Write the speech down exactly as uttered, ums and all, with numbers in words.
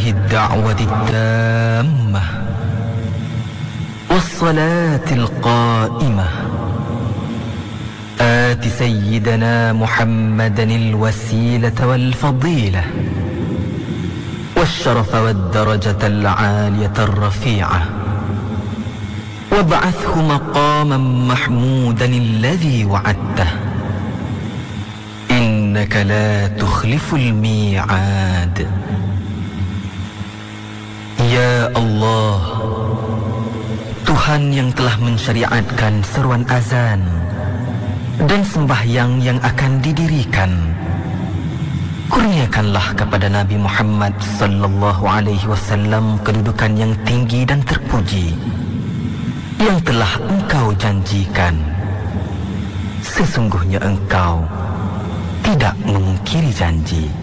الدعوة التامة والصلاة القائمة آت سيدنا محمدا الوسيلة والفضيلة والشرف والدرجة العالية الرفيعة وابعثه مقاما محمودا الذي وعدته إنك لا تخلف الميعاد. Ya Allah, Tuhan yang telah mensyariatkan seruan azan dan sembahyang yang akan didirikan, kurniakanlah kepada Nabi Muhammad sallallahu alaihi wasallam kedudukan yang tinggi dan terpuji yang telah Engkau janjikan. Sesungguhnya Engkau tidak mengingkiri janji.